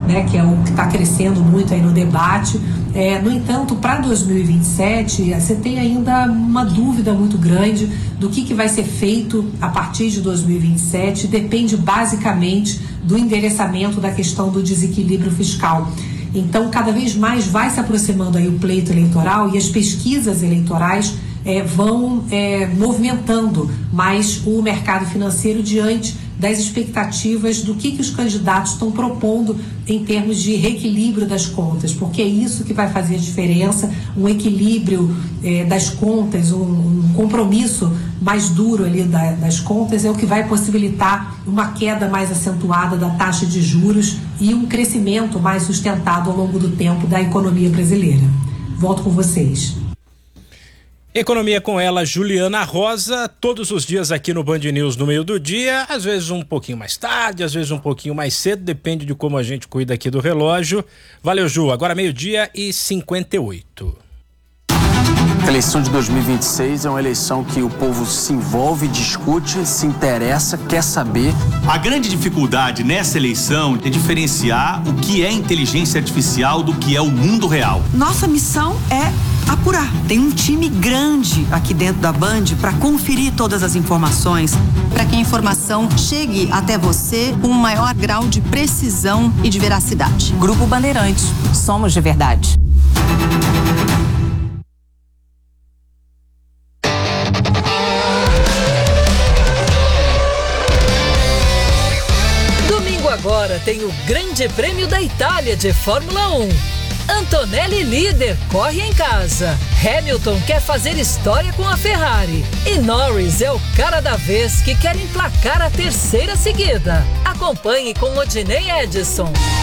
né, que é o que está crescendo muito aí no debate. No entanto, para 2027, você tem ainda uma dúvida muito grande do que vai ser feito a partir de 2027, depende basicamente do endereçamento da questão do desequilíbrio fiscal. Então, cada vez mais vai se aproximando aí o pleito eleitoral e as pesquisas eleitorais vão movimentando mais o mercado financeiro diante das expectativas do que os candidatos estão propondo em termos de reequilíbrio das contas, porque é isso que vai fazer a diferença, um equilíbrio das contas, um compromisso mais duro ali das contas é o que vai possibilitar uma queda mais acentuada da taxa de juros e um crescimento mais sustentado ao longo do tempo da economia brasileira. Volto com vocês. Economia com ela, Juliana Rosa, todos os dias aqui no Band News no meio do dia, às vezes um pouquinho mais tarde, às vezes um pouquinho mais cedo, depende de como a gente cuida aqui do relógio. Valeu, Ju. Agora 12:58. A eleição de 2026 é uma eleição que o povo se envolve, discute, se interessa, quer saber. A grande dificuldade nessa eleição é diferenciar o que é inteligência artificial do que é o mundo real. Nossa missão é apurar. Tem um time grande aqui dentro da Band para conferir todas as informações. Para que a informação chegue até você com um maior grau de precisão e de veracidade. Grupo Bandeirantes. Somos de verdade. Agora tem o Grande Prêmio da Itália de Fórmula 1. Antonelli líder, corre em casa. Hamilton quer fazer história com a Ferrari. E Norris é o cara da vez que quer emplacar a terceira seguida. Acompanhe com Odinei Edson.